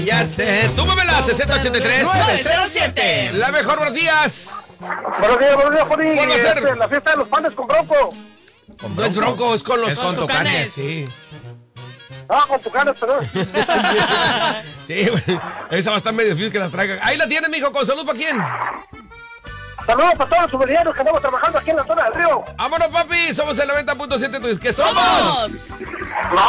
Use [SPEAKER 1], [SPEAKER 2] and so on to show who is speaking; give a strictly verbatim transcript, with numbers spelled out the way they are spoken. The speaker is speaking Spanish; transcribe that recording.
[SPEAKER 1] Ya esté. Tú la sesenta ochenta y tres
[SPEAKER 2] nueve cero siete.
[SPEAKER 1] La mejor, buenos días.
[SPEAKER 3] Buenos días, buenos días, Joni.
[SPEAKER 1] ¿Cuál va a ser?
[SPEAKER 3] Este, la fiesta de los panes con Bronco.
[SPEAKER 1] No es Bronco, es con los
[SPEAKER 2] Es con Tucanes.
[SPEAKER 1] Sí.
[SPEAKER 3] Ah, con Tucanes, perdón.
[SPEAKER 1] Sí, güey. Esa va a estar medio difícil que la traigan. Ahí la tienes, mijo. ¿Con salud para quién?
[SPEAKER 3] Saludos para todos los submarinos que andamos trabajando aquí en la zona del río.
[SPEAKER 1] Vámonos, papi. Somos el noventa punto siete. ¿Tú dices que somos?
[SPEAKER 2] ¡Somos!
[SPEAKER 3] ¡La